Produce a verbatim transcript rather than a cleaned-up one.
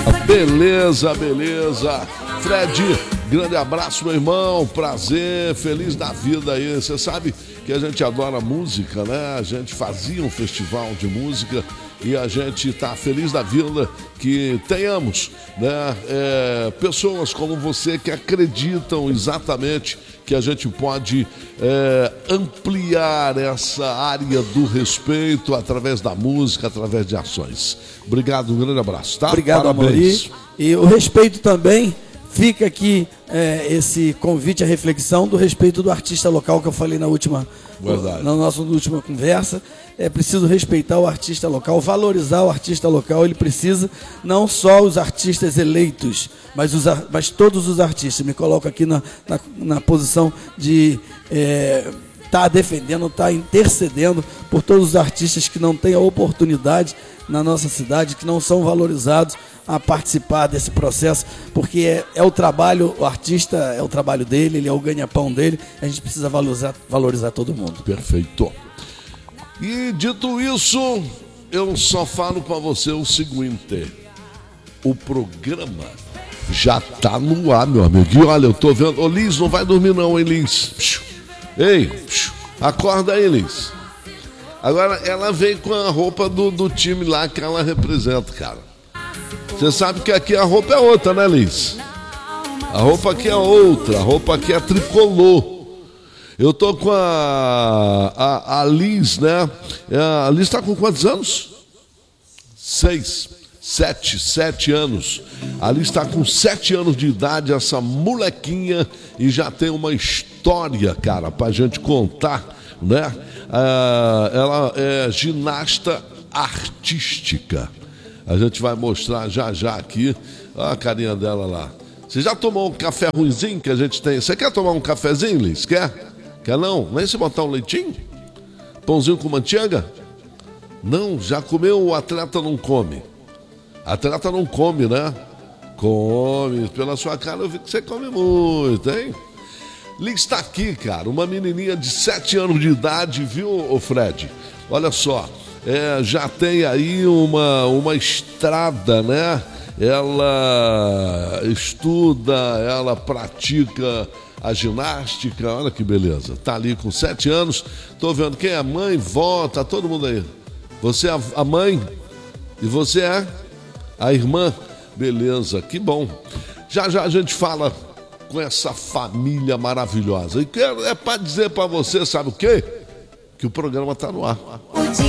Beleza, beleza. Fred, grande abraço, meu irmão. Prazer, feliz da vida aí. Você sabe que a gente adora música, né? A gente fazia um festival de música e a gente está feliz da vida que tenhamos, né? É, pessoas como você que acreditam exatamente que a gente pode é, ampliar essa área do respeito através da música, através de ações. Obrigado, um grande abraço, tá? Obrigado, Amaury. E o respeito também, fica aqui é, esse convite à reflexão do respeito do artista local que eu falei na última, Verdade. na nossa última conversa. É preciso respeitar o artista local, valorizar o artista local. Ele precisa, não só os artistas eleitos, mas, os, mas todos os artistas. Me coloco aqui na, na, na posição de é, estar defendendo, estar intercedendo por todos os artistas que não têm a oportunidade na nossa cidade, que não são valorizados a participar desse processo, porque é, é o trabalho, o artista é o trabalho dele, ele é o ganha-pão dele, a gente precisa valorizar, valorizar todo mundo. Perfeito. E dito isso, eu só falo para você o seguinte: o programa já tá no ar, meu amigo. E olha, eu tô vendo. Ô, Liz, não vai dormir não, hein, Liz? Ei, acorda aí, Liz. Agora, ela vem com a roupa do, do time lá que ela representa, cara. Você sabe que aqui a roupa é outra, né, Liz? A roupa aqui é outra, a roupa aqui é tricolor. Eu tô com a, a, a Liz, né? A Liz tá com quantos anos? Seis, sete, sete anos. A Liz tá com sete anos de idade, essa molequinha, e já tem uma história, cara, pra gente contar, né? Ah, ela é ginasta artística. A gente vai mostrar já já aqui. Olha a carinha dela lá. Você já tomou um café ruimzinho que a gente tem? Você quer tomar um cafezinho, Liz? Quer? Quer não? Nem se botar um leitinho? Pãozinho com manteiga? Não, já comeu, o atleta não come. Atleta não come, né? Come. Pela sua cara eu vi que você come muito, hein? Liz está aqui, cara. Uma menininha de sete anos de idade, viu, ô Fred? Olha só. É, já tem aí uma, uma estrada, né? Ela estuda, ela pratica a ginástica, olha que beleza. Tá ali com sete anos, tô vendo quem é a mãe, vó, tá todo mundo aí. Você é a mãe e você é a irmã, beleza, que bom. Já já a gente fala com essa família maravilhosa. E é para dizer para você, sabe o quê? Que o programa tá no ar.